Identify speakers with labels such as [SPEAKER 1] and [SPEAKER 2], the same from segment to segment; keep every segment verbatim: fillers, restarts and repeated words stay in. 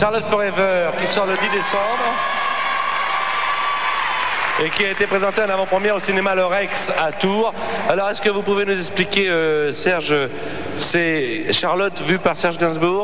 [SPEAKER 1] Charlotte Forever, qui sort le dix décembre et qui a été présenté en avant-première au cinéma Le Rex à Tours. Alors, est-ce que vous pouvez nous expliquer, euh, Serge, c'est Charlotte vue par Serge Gainsbourg?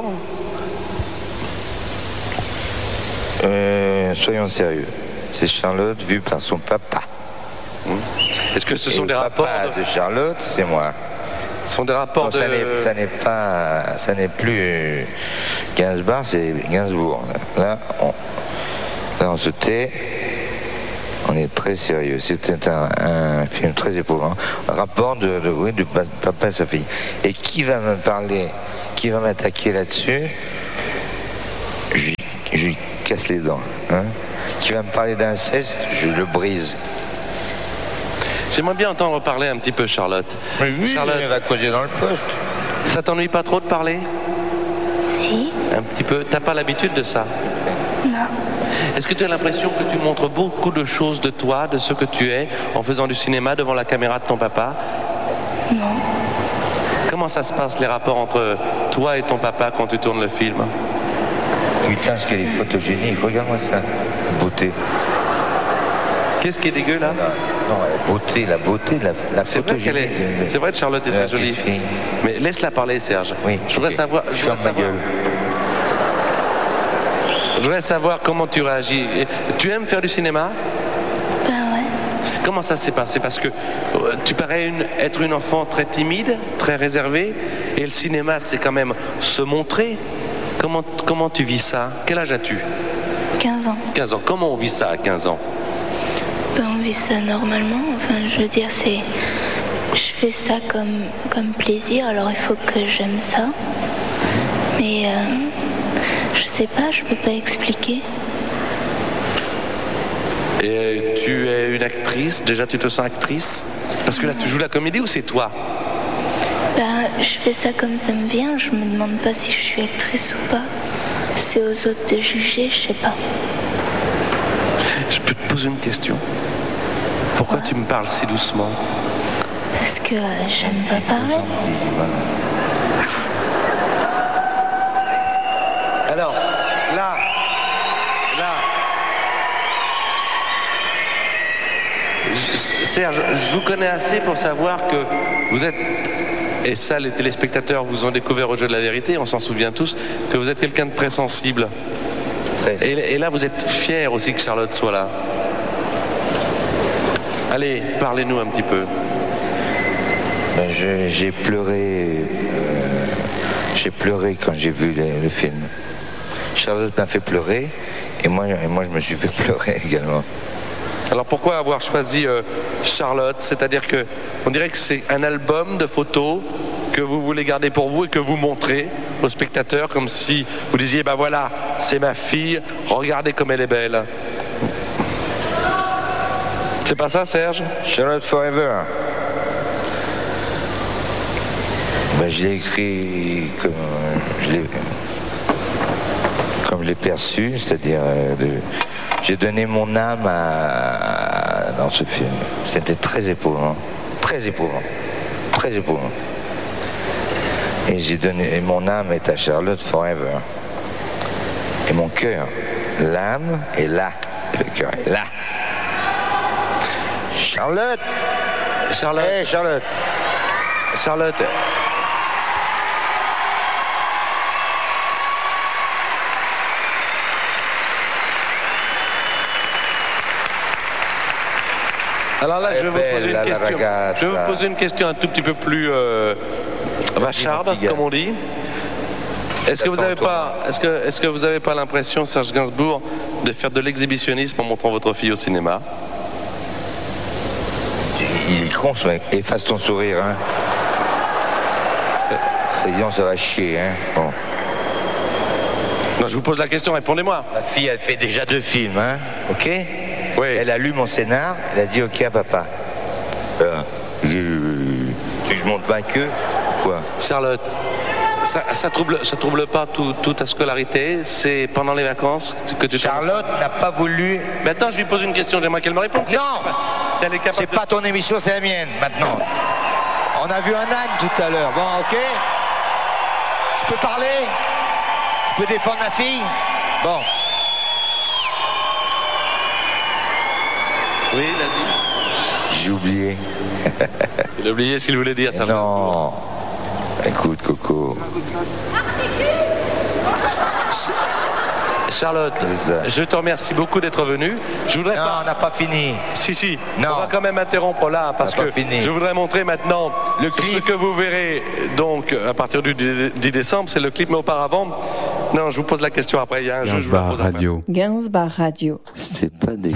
[SPEAKER 2] euh, Soyons sérieux. C'est Charlotte vue par son papa.
[SPEAKER 1] Est-ce que ce
[SPEAKER 2] Et
[SPEAKER 1] sont des
[SPEAKER 2] le
[SPEAKER 1] rapports
[SPEAKER 2] papa
[SPEAKER 1] de...
[SPEAKER 2] de Charlotte, c'est moi.
[SPEAKER 1] Ce sont des rapports
[SPEAKER 2] Non,
[SPEAKER 1] de...
[SPEAKER 2] ça n'est- ça n'est pas, ça n'est plus Gainsbourg, c'est Gainsbourg. Là, on, là, on se tait. On est très sérieux. C'était un, un film très éprouvant. Un rapport de, de, oui, de papa et sa fille. Et qui va me parler, qui va m'attaquer là-dessus, je, lui- je lui casse les dents. Hein. Qui va me parler d'inceste, je le brise.
[SPEAKER 1] J'aimerais bien entendre parler un petit peu, Charlotte.
[SPEAKER 2] Mais oui,
[SPEAKER 1] Charlotte,
[SPEAKER 2] il va causer dans le poste.
[SPEAKER 1] ça t'ennuie pas trop de parler?
[SPEAKER 3] Si.
[SPEAKER 1] Un petit peu. T'as pas l'habitude de ça?
[SPEAKER 3] Non.
[SPEAKER 1] Est-ce que tu as l'impression que tu montres beaucoup de choses de toi, de ce que tu es, en faisant du cinéma devant la caméra de ton papa?
[SPEAKER 3] Non.
[SPEAKER 1] Comment ça se passe, les rapports entre toi et ton papa quand tu tournes le film?
[SPEAKER 2] Putain, ce qu'elle est photogénique. Regarde-moi ça. La beauté.
[SPEAKER 1] Qu'est-ce qui est dégueu, là?
[SPEAKER 2] Non, la beauté, la beauté de la, la
[SPEAKER 1] C'est vrai qu'elle
[SPEAKER 2] photogénie.
[SPEAKER 1] est...
[SPEAKER 2] de-
[SPEAKER 1] C'est vrai que Charlotte est
[SPEAKER 2] de la
[SPEAKER 1] très jolie.
[SPEAKER 2] petite fille.
[SPEAKER 1] Mais laisse-la parler, Serge.
[SPEAKER 2] Oui.
[SPEAKER 1] Je voudrais
[SPEAKER 2] ok.
[SPEAKER 1] savoir... Je
[SPEAKER 2] Je
[SPEAKER 1] voudrais
[SPEAKER 2] ferme ma
[SPEAKER 1] savoir...
[SPEAKER 2] gueule.
[SPEAKER 1] Je voudrais savoir comment tu réagis. Et tu aimes faire du cinéma?
[SPEAKER 3] Ben ouais.
[SPEAKER 1] Comment ça s'est passé? Parce que euh, tu parais une- être une enfant très timide, très réservée, et le cinéma, c'est quand même se montrer. Comment, comment tu vis ça? Quel âge as-tu?
[SPEAKER 3] quinze ans.
[SPEAKER 1] quinze ans. Comment on vit ça à quinze ans?
[SPEAKER 3] Ben on vit ça normalement. Enfin, je veux dire, c'est... Je fais ça comme, comme plaisir, alors il faut que j'aime ça. Mais... Euh, je sais pas, je peux pas expliquer.
[SPEAKER 1] Et tu es une actrice? Déjà, tu te sens actrice? Parce que là, tu joues la comédie ou c'est toi?
[SPEAKER 3] Ben, je fais ça comme ça me vient, je me demande pas si je suis actrice ou pas. C'est aux autres de juger, je sais pas.
[SPEAKER 1] Je peux te poser une question? Pourquoi tu me parles si doucement?
[SPEAKER 3] Parce que euh, j'aime pas parler.
[SPEAKER 2] Gentil, voilà.
[SPEAKER 1] Alors, là, là, je- Serge, je vous connais assez pour savoir que vous êtes, et ça les téléspectateurs vous ont découvert au jeu de la vérité, on s'en souvient tous, que vous êtes quelqu'un de très sensible.
[SPEAKER 2] Très-
[SPEAKER 1] Et, et là, vous êtes fier aussi que Charlotte soit là. Allez, parlez-nous un petit peu.
[SPEAKER 2] Ben, je- j'ai pleuré. euh, j'ai pleuré quand j'ai vu le, le film. Charlotte m'a fait pleurer et moi, et moi je me suis fait pleurer également.
[SPEAKER 1] Alors pourquoi avoir choisi euh, Charlotte? C'est-à-dire que on dirait que c'est un album de photos que vous voulez garder pour vous et que vous montrez aux spectateurs comme si vous disiez ben voilà, c'est ma fille, regardez comme elle est belle. C'est pas ça, Serge?
[SPEAKER 2] Charlotte Forever. Ben, je l'ai écrit comme je l'ai, comme je l'ai perçu, c'est-à-dire euh, de- j'ai donné mon âme à, dans ce film. C'était très éprouvant, très éprouvant, très éprouvant. Et j'ai donné, et mon âme est à Charlotte Forever. Et mon cœur, l'âme est là, et le cœur est là. Charlotte,
[SPEAKER 1] Charlotte,
[SPEAKER 2] hey, Charlotte.
[SPEAKER 1] Charlotte. Alors là, je vais vous
[SPEAKER 2] Bella
[SPEAKER 1] poser une
[SPEAKER 2] la
[SPEAKER 1] question.
[SPEAKER 2] ragazza.
[SPEAKER 1] Je vais vous poser une question un tout petit peu plus euh, vacharde,
[SPEAKER 2] Dis-moi,
[SPEAKER 1] comme on dit. Est-ce que vous n'avez
[SPEAKER 2] Attends-toi.
[SPEAKER 1] pas, est-ce que, est-ce que vous avez pas l'impression, Serge Gainsbourg, de faire de l'exhibitionnisme en montrant votre fille au cinéma?
[SPEAKER 2] Il est con ce mec. Efface ton sourire, hein. Sinon ça va chier, hein. Bon.
[SPEAKER 1] Non, je vous pose la question, répondez-moi.
[SPEAKER 2] Ma fille, elle fait déjà deux films, hein. Ok.
[SPEAKER 1] Oui.
[SPEAKER 2] Elle a lu mon scénar, elle a dit ok à papa. Euh, euh, tu veux que je monte ma queue? Quoi?
[SPEAKER 1] Charlotte, ça, ça trouble, ça trouble pas tout- toute ta scolarité? C'est pendant les vacances que tu...
[SPEAKER 2] Charlotte n'a pas voulu.
[SPEAKER 1] Maintenant, je lui pose une question, j'aimerais qu'elle me réponde. Si
[SPEAKER 2] Non.
[SPEAKER 1] Si elle est capable
[SPEAKER 2] C'est
[SPEAKER 1] de-
[SPEAKER 2] pas ton émission, c'est la mienne, maintenant. On a vu un âne tout à l'heure. Bon, ok. Je peux parler? Je peux défendre ma fille? Bon.
[SPEAKER 1] Oui, vas-y.
[SPEAKER 2] J'ai oublié.
[SPEAKER 1] Il a oublié ce qu'il voulait dire, ça.
[SPEAKER 2] Non. Écoute, Coco.
[SPEAKER 1] Charlotte, je te remercie beaucoup d'être venue. Je voudrais
[SPEAKER 2] non,
[SPEAKER 1] pas...
[SPEAKER 2] on n'a pas fini.
[SPEAKER 1] Si, si.
[SPEAKER 2] Non.
[SPEAKER 1] On va quand même interrompre là parce que
[SPEAKER 2] fini.
[SPEAKER 1] je voudrais montrer maintenant
[SPEAKER 2] le clip.
[SPEAKER 1] Ce que vous verrez donc à partir du dix décembre, c'est le clip, mais auparavant, non, je vous pose la question après. Il y a un jeu, je vous la pose après.
[SPEAKER 4] Radio.
[SPEAKER 5] Gainsbar Radio.
[SPEAKER 2] C'est pas des